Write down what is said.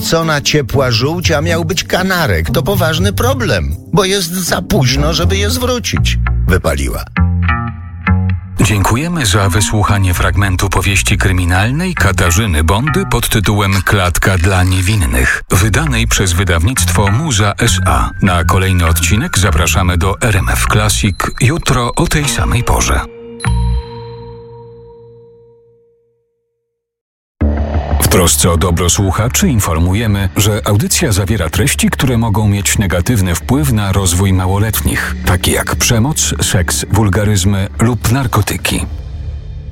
nakręcona ciepła żółć, a miał być kanarek. To poważny problem, bo jest za późno, żeby je zwrócić, wypaliła. Dziękujemy za wysłuchanie fragmentu powieści kryminalnej Katarzyny Bondy pod tytułem Klatka dla niewinnych, wydanej przez wydawnictwo Muza S.A. Na kolejny odcinek zapraszamy do RMF Classic jutro o tej samej porze. W trosce o dobro słuchaczy informujemy, że audycja zawiera treści, które mogą mieć negatywny wpływ na rozwój małoletnich, takie jak przemoc, seks, wulgaryzmy lub narkotyki.